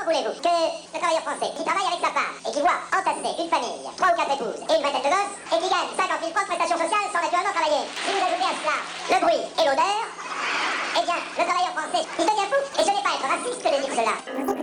Comment voulez-vous que le travailleur français qui travaille avec sa femme et qui voit entasser une famille, 3 ou 4 épouses et une vingtaine de gosses, et qui gagne 50 000 francs de prestations sociales sans naturellement travailler, si vous ajoutez à cela le bruit et l'odeur, eh bien, le travailleur français, il devient fou, et ce n'est pas être raciste que de dire cela.